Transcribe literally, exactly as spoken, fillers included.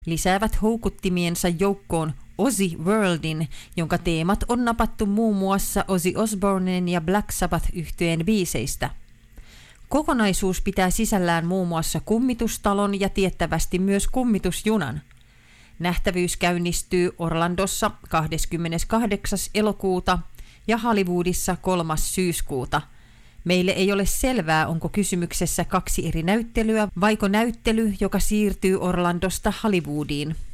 lisäävät houkuttimiensa joukkoon Ozzy Worldin, jonka teemat on napattu muun muassa Ozzy Osbournen ja Black Sabbath-yhtyeen biiseistä. Kokonaisuus pitää sisällään muun muassa kummitustalon ja tiettävästi myös kummitusjunan. Nähtävyys käynnistyy Orlandossa kahdeskymmeneskahdeksas elokuuta ja Hollywoodissa kolmas syyskuuta. Meille ei ole selvää, onko kysymyksessä kaksi eri näyttelyä vaiko näyttely, joka siirtyy Orlandosta Hollywoodiin.